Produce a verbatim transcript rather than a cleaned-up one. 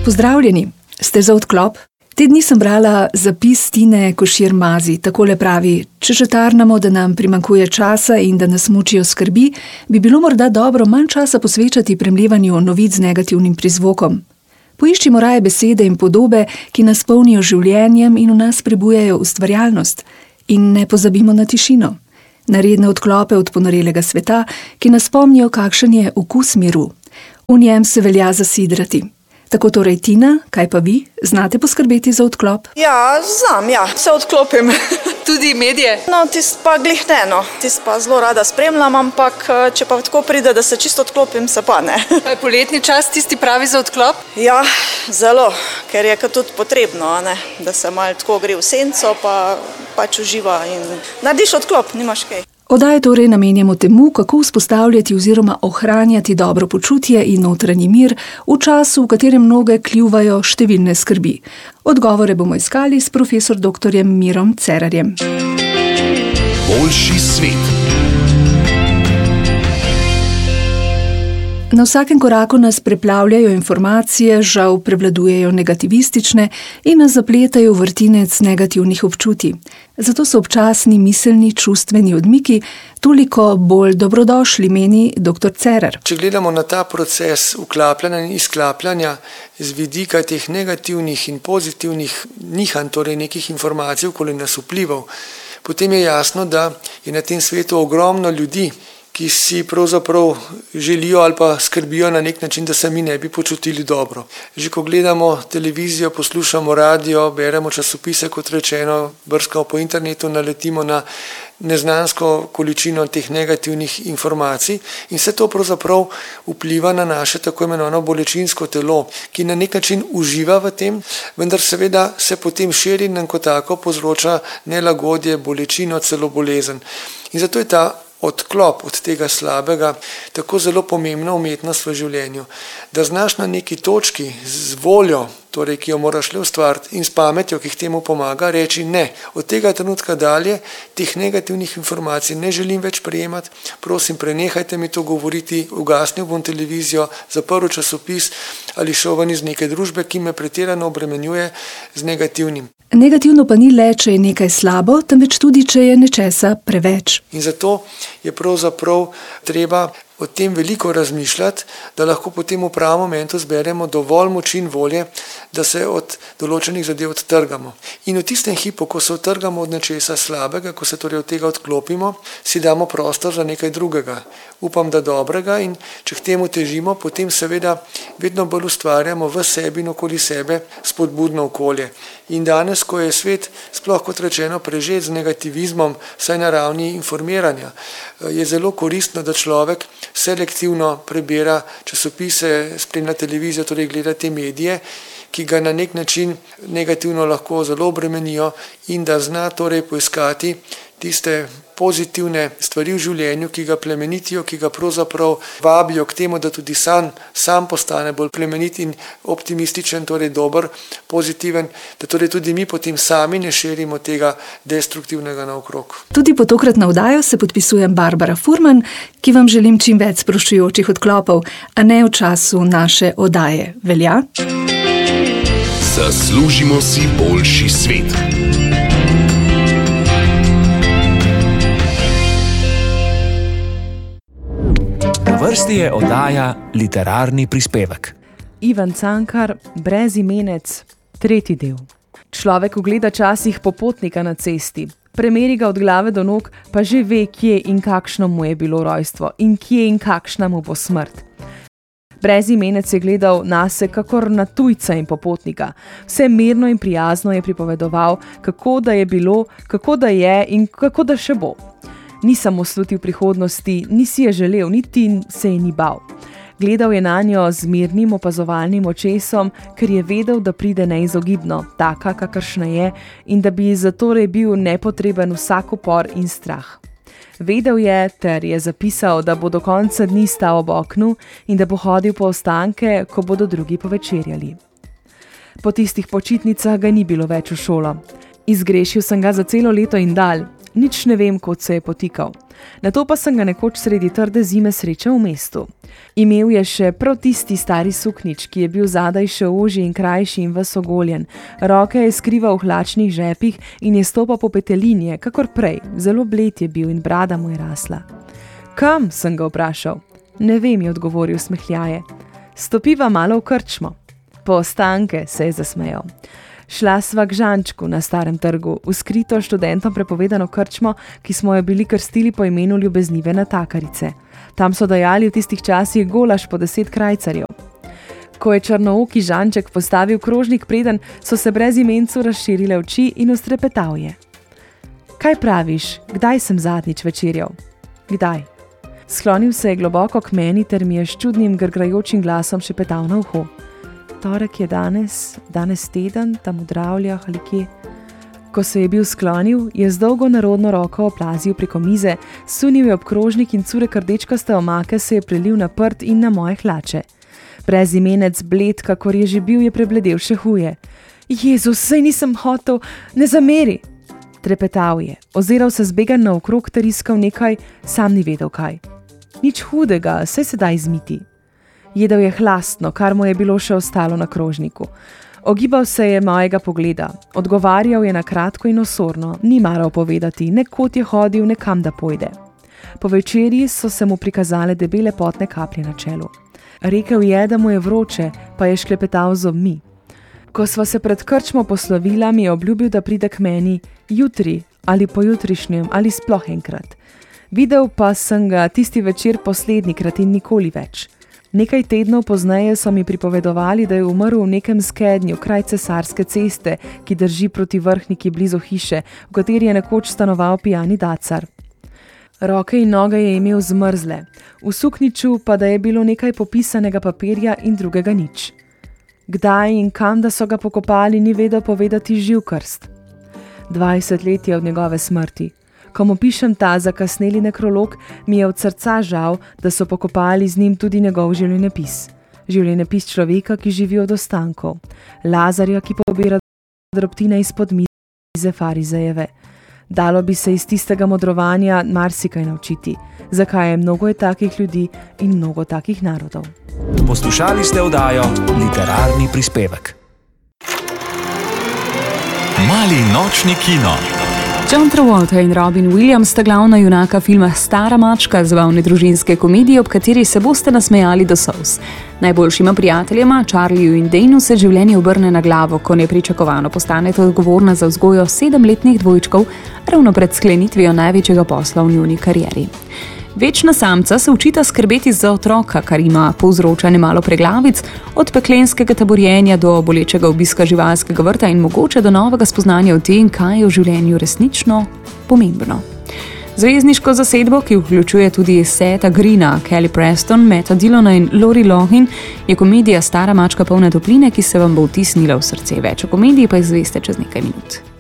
Pozdravljeni, ste za odklop? Te dni sem brala zapis Tine Košir Mazi, takole pravi: če že tarnamo, da nam primanjkuje časa in da nas mučijo skrbi, bi bilo morda dobro manj časa posvečati premljevanju novic z negativnim prizvokom. Poiščimo raje besede in podobe, ki nas polnijo življenjem in v nas prebujajo ustvarjalnost. In ne pozabimo na tišino, na redne odklope od ponorelega sveta, ki nas spomnijo, kakšen je okus miru. V njem se velja zasidrati. Tako torej, Tina, kaj pa vi? Znate poskrbeti za odklop? Ja, znam, ja, se odklopim. Tudi medije? No, tist pa glih ne, no. Tist pa zelo rada spremljam, ampak če pa tako pride, da se čisto odklopim, se pa ne. Pa je poletni čas tisti pravi za odklop? Ja, zelo, ker je tudi potrebno, a ne, da se malo tako gre v senco, pa pač uživa in narediš odklop, nimaš kaj. Oddajo torej namenjamo temu, kako vzpostavljati oziroma ohranjati dobro počutje in notranji mir v času, v katerem mnoge kljuvajo številne skrbi. Odgovore bomo iskali s profesor doktorjem Mirom Cerarjem. Boljši svet. Na vsakem koraku nas preplavljajo informacije, žal prevladujejo negativistične in nas zapletajo v vrtinec negativnih občutij. Zato so občasni miselni, čustveni odmiki toliko bolj dobrodošli, meni doktor Cerar. Če gledamo na ta proces vklapljanja in izklapljanja z vidika teh negativnih in pozitivnih nihanj, torej nekih informacij, okoli nas vplival, potem je jasno, da je na tem svetu ogromno ljudi, ki si pravzaprav želijo ali pa skrbijo na nek način, da se mi ne bi počutili dobro. Že ko gledamo televizijo, poslušamo radio, beremo časopise, kot rečeno, brskamo po internetu, naletimo na neznansko količino teh negativnih informacij in vse to pravzaprav vpliva na naše tako imenovano bolečinsko telo, ki na nek način uživa v tem, vendar seveda se potem širi in nam kot tako povzroča nelagodje, bolečino, celo bolezen. In zato je ta odklop od tega slabega tako zelo pomembna umetnost v življenju, da znaš na neki točki z voljo, torej ki jo moraš le ustvariti, in s pametjo, ki k temu pomaga, reči ne. Od tega trenutka dalje teh negativnih informacij ne želim več prejemati, prosim, prenehajte mi to govoriti, ugasnil bom televizijo, zaprl časopis ali šel ven iz neke družbe, ki me pretirano obremenjuje z negativnim. Negativno pa ni le, če je nekaj slabo, temveč tudi, če je nečesa preveč. In zato je pravzaprav treba o tem veliko razmišljati, da lahko potem v pravem momentu zberemo dovolj moči in volje, da se od določenih zadev odtrgamo. In v tistem hipu, ko se odtrgamo od nečesa slabega, ko se torej od tega odklopimo, si damo prostor za nekaj drugega. Upam, da dobrega, in če k temu težimo, potem seveda vedno bolj ustvarjamo v sebi in okoli sebe spodbudno okolje. In danes, ko je svet, sploh kot rečeno, prežet z negativizmom, saj na ravni informiranja, je zelo koristno, da človek selektivno prebira časopise, spremlja televizijo, torej gleda te medije, ki ga na nek način negativno lahko zelo obremenijo, in da zna torej poiskati tiste pozitivne stvari v življenju, ki ga plemenitijo, ki ga pravzaprav vabijo k temu, da tudi sam, sam postane bolj plemenit in optimističen, torej dober, pozitiven, da torej tudi mi potem sami ne širimo tega destruktivnega naokrog. Tudi po tokratno oddajo se podpisujem Barbara Furman, ki vam želim čim več sproščujočih odklopov, a ne v času naše oddaje. Velja? Zaslužimo si boljši svet. Na vrsti je oddaja Literarni prispevek. Ivan Cankar, Brezimenec, tretji del. Človek ugleda časih popotnika na cesti, premeri ga od glave do nog, pa že ve, kje in kakšno mu je bilo rojstvo in kje in kakšna mu bo smrt. Brezimenec je gledal nase kakor na tujca in popotnika. Vse mirno in prijazno je pripovedoval, kako da je bilo, kako da je in kako da še bo. Ni samo slutil prihodnosti, ni si je želel, niti se je ni bal. Gledal je nanjo z mirnim opazovalnim očesom, ker je vedel, da pride neizogibno, taka, kakršna je, in da bi zatorej bil nepotreben vsak upor in strah. Vedel je, ter je zapisal, da bo do konca dni stal ob oknu in da bo hodil po ostanke, ko bodo drugi povečerjali. Po tistih počitnicah ga ni bilo več v šolo. Izgrešil sem ga za celo leto in dalj. Nič ne vem, kot se je potikal. Nato pa sem ga nekoč sredi trde zime srečal v mestu. Imel je še prav tisti stari suknič, ki je bil zadaj še ožji in krajši in ves ogoljen. Roke je skrival v hlačnih žepih in je stopal po petelinje, kakor prej. Zelo bled je bil in brada mu je rasla. Kam, sem ga vprašal. Ne vem, je odgovoril smehljaje. Stopiva malo v krčmo. Po ostanke, se je zasmejal. Šla sva k Žančku na Starem trgu, v skrito študentom prepovedano krčmo, ki smo jo bili krstili po imenu ljubeznive natakarice. Tam so dajali v tistih časih golaž po deset krajcarjev. Ko je črnooki Žanček postavil krožnik preden, so se brez imencu razširile oči in ustrepetal je. Kaj praviš, kdaj sem zadnjič večerjal? Kdaj? Sklonil se je globoko k meni ter mi je s čudnim grgrajočim glasom šepetal na uho. Torek je danes, danes teden, tam v Dravljah ali kje. Ko se je bil sklonil, je z dolgo nerodno roko oplazil preko mize, sunil je ob krožnik in curek rdečkaste omake se je prelil na prt in na moje hlače. Brezimenec bled, kakor je že bil, je prebledel še huje. Jezus, saj nisem hotel, ne zameri! Trepetal je, oziral se zbegan naokrog ter iskal nekaj, sam ni vedel kaj. Nič hudega, saj se da izmiti. Jedel je hlastno, kar mu je bilo še ostalo na krožniku. Ogibal se je mojega pogleda, odgovarjal je na kratko in osorno, ni maral povedati, ne kot je hodil, ne kam da pojde. Po večerji so se mu prikazale debele potne kaplje na čelu. Rekel je, da mu je vroče, pa je šklepetal z zobmi. Ko sva se pred krčmo poslovila, mi je obljubil, da pride k meni jutri ali pojutrišnjem ali sploh enkrat. Videl pa sem ga tisti večer poslednjikrat in nikoli več. Nekaj tednov pozneje so mi pripovedovali, da je umrl v nekem skednju kraj Cesarske ceste, ki drži proti Vrhniki blizu hiše, v kateri je nekoč stanoval pijani dacar. Roke in noge je imel zmrzle, v sukniču pa da je bilo nekaj popisanega papirja in drugega nič. Kdaj in kam da so ga pokopali, ni vedel povedati živ krst. dvajset let je od njegove smrti. Ko mu pišem ta zakasneli nekrolog, mi je od srca žal, da so pokopali z njim tudi njegov življenjepis. Življenjepis človeka, ki živi od ostankov. Lazarja, ki pobira drobtine izpod mize farizejeve. Dalo bi se iz tistega modrovanja marsikaj naučiti. Zakaj je mnogo je takih ljudi in mnogo takih narodov. Poslušali ste oddajo Literarni prispevek. Mali nočni kino. John Travolta in Robin Williams sta glavna junaka filma Stara mačka, zabavne družinske komedije, ob kateri se boste nasmejali do solz. Najboljšima prijateljema, Charlieju in Daneu, se življenje obrne na glavo, ko nepričakovano postaneta odgovorna za vzgojo sedemletnih dvojčkov, ravno pred sklenitvijo največjega posla v njuni karieri. Večna samca se učita skrbeti za otroka, kar ima povzroča nemalo preglavic, od peklenskega taborjenja do bolečega obiska živalskega vrta in mogoče do novega spoznanja o tem, kaj je v življenju resnično pomembno. Zvezdniško zasedbo, ki vključuje tudi Setha Greena, Kelly Preston, Matta Dillona in Lori Loughlin, je komedija Stara mačka polna topline, ki se vam bo vtisnila v srce. Več o komediji pa izveste čez nekaj minut.